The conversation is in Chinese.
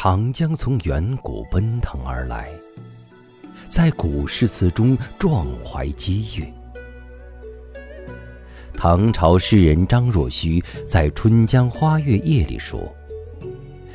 长江从远古奔腾而来，在古诗词中壮怀激越。唐朝诗人张若虚在《春江花月夜》里说：